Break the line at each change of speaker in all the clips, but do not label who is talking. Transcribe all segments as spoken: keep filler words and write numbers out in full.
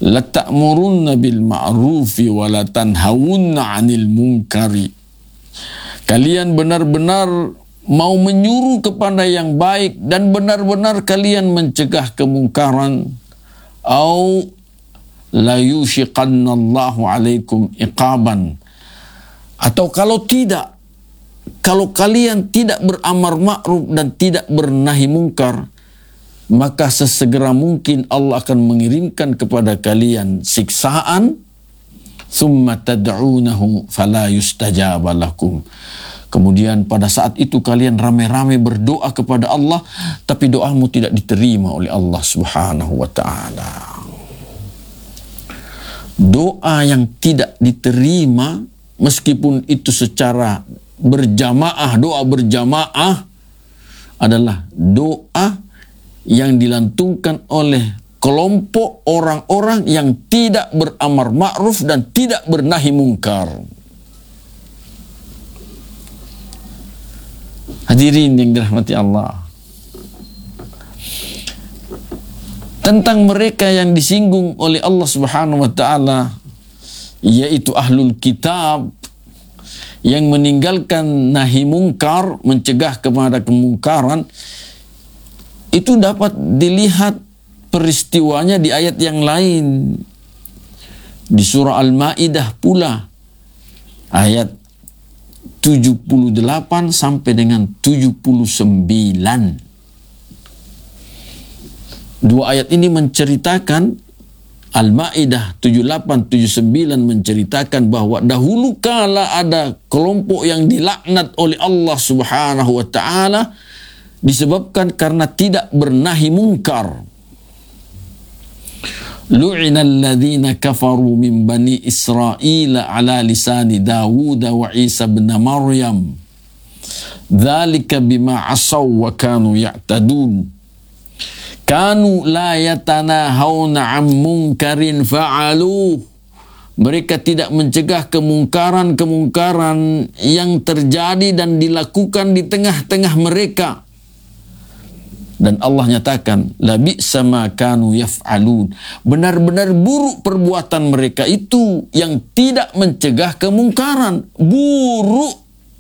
lata'murunna bil ma'rufi wa latanhawunna 'anil munkari. Kalian benar-benar mau menyuruh kepada yang baik dan benar-benar kalian mencegah kemungkaran. Au la yushiqannallahu 'alaikum iqaban. Atau kalau tidak, kalau kalian tidak beramar ma'ruf dan tidak bernahi mungkar, maka sesegera mungkin Allah akan mengirimkan kepada kalian siksaan. Thumma tad'unahu fala yustajaba lakum. Kemudian pada saat itu kalian ramai-ramai berdoa kepada Allah, tapi doamu tidak diterima oleh Allah Subhanahu wa ta'ala. Doa yang tidak diterima, meskipun itu secara berjamaah, doa berjamaah adalah doa yang dilantungkan oleh kelompok orang-orang yang tidak beramar ma'ruf dan tidak bernahi mungkar. Hadirin yang dirahmati Allah, tentang mereka yang disinggung oleh Allah Subhanahu wa ta'ala, yaitu ahlul kitab, yang meninggalkan nahi mungkar, mencegah kepada kemungkaran, itu dapat dilihat peristiwanya di ayat yang lain. Di surah Al-Maidah pula, ayat tujuh puluh delapan sampai dengan tujuh puluh sembilan. Dua ayat ini menceritakan, Al-Maidah tujuh puluh delapan tujuh puluh sembilan menceritakan bahwa dahulu kala ada kelompok yang dilaknat oleh Allah Subhanahu wa ta'ala disebabkan karena tidak bernahi mungkar. Lu'ina alladhina kafaru min bani Israila ala lisani Dawud wa Isa bin Maryam. Dzalika bima asaw wa kanu ya'tadun. Kanu la yatanahawna 'an munkarin fa'aluh. Mereka tidak mencegah kemungkaran-kemungkaran yang terjadi dan dilakukan di tengah-tengah mereka. Dan Allah nyatakan, la bi'sa ma kanu yaf'alun. Benar-benar buruk perbuatan mereka itu yang tidak mencegah kemungkaran. Buruk.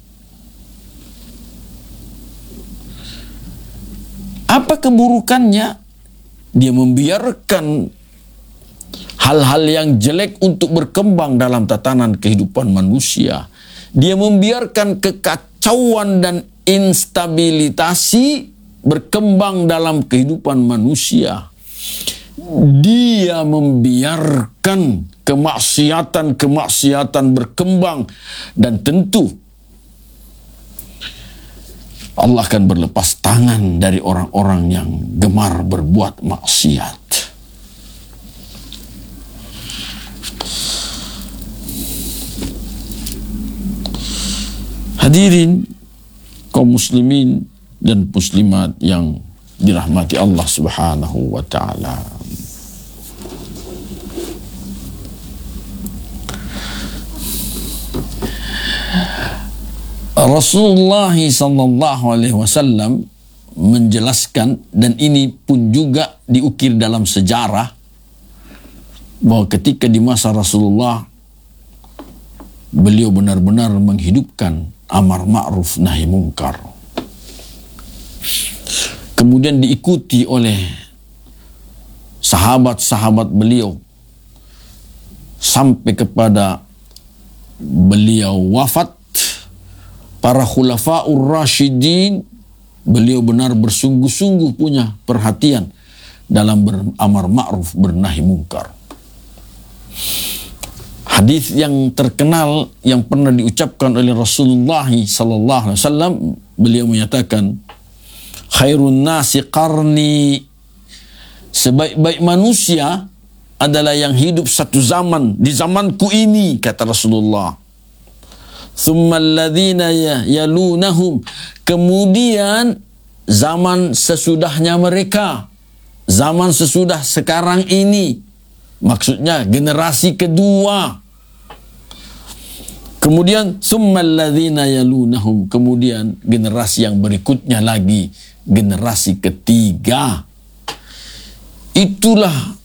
Apa keburukannya? Dia membiarkan hal-hal yang jelek untuk berkembang dalam tatanan kehidupan manusia. Dia membiarkan kekacauan dan instabilitasi berkembang dalam kehidupan manusia. Dia membiarkan kemaksiatan-kemaksiatan berkembang, dan tentu Allah akan berlepas tangan dari orang-orang yang gemar berbuat maksiat. Hadirin kaum muslimin dan muslimat yang dirahmati Allah Subhanahu wa ta'ala. Rasulullah sallallahu alaihi wasallam menjelaskan, dan ini pun juga diukir dalam sejarah, bahwa ketika di masa Rasulullah, beliau benar-benar menghidupkan amar ma'ruf nahi mungkar. Kemudian diikuti oleh sahabat-sahabat beliau sampai kepada beliau wafat. Para khulafa'ur rasyidin, beliau benar bersungguh-sungguh punya perhatian dalam beramar ma'ruf bernahi mungkar. Hadis yang terkenal yang pernah diucapkan oleh Rasulullah sallallahu alaihi wasallam, beliau menyatakan, khairun nasi qarni, sebaik-baik manusia adalah yang hidup satu zaman, di zamanku ini, kata Rasulullah. Thumma alladhina yalunahum, kemudian zaman sesudahnya mereka, zaman sesudah sekarang ini, maksudnya generasi kedua. Kemudian thumma alladhina yalunahum, kemudian generasi yang berikutnya lagi, generasi ketiga. Itulah